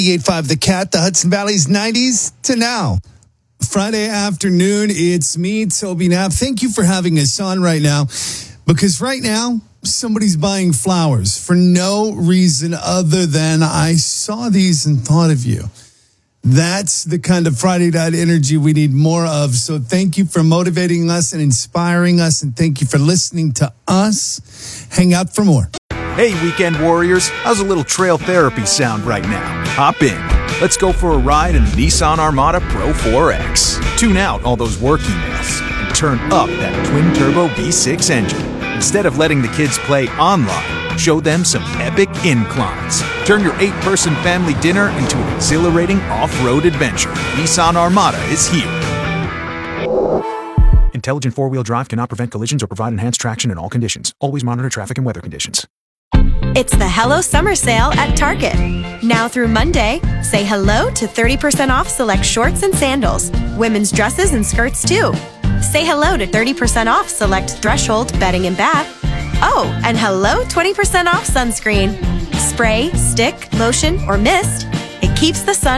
98.5 The Cat, the Hudson Valley's 90s to now. Friday afternoon, it's me, Toby Knapp. Thank you for having us on right now, because right now, somebody's buying flowers for no reason other than I saw these and thought of you. That's the kind of Friday night energy we need more of. So thank you for motivating us and inspiring us, and thank you for listening to us. Hang out for more. Hey, weekend warriors, how's a little trail therapy sound right now? Hop in. Let's go for a ride in the Nissan Armada Pro 4X. Tune out all those work emails and turn up that twin-turbo V6 engine. Instead of letting the kids play online, show them some epic inclines. Turn your 8-person family dinner into an exhilarating off-road adventure. Nissan Armada is here. Intelligent four-wheel drive cannot prevent collisions or provide enhanced traction in all conditions. Always monitor traffic and weather conditions. It's the Hello Summer Sale at Target. Now through Monday, say hello to 30% off select shorts and sandals, women's dresses and skirts too. Say hello to 30% off select Threshold bedding and bath. Oh, and hello 20% off sunscreen. Spray, stick, lotion, or mist. It keeps the sun